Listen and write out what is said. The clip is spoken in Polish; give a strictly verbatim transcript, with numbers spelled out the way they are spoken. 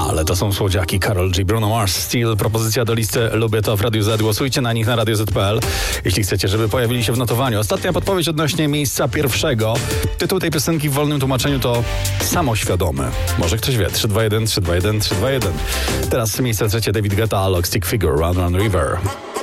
Ale to są słodziaki. Karol G, Bruno Mars, Steel. Propozycja do listy Lubię to w Radiu Z. Głosujcie na nich na radio zet kropka pe el, jeśli chcecie, żeby pojawili się w notowaniu. Ostatnia podpowiedź odnośnie miejsca pierwszego. Tytuł tej piosenki w wolnym tłumaczeniu to Samoświadomy. Może ktoś wie. trzy dwa jeden, trzy dwa jeden, trzy dwa jeden. Teraz miejsce trzecie David Guetta, Alok, Stick Figure, Run Run River.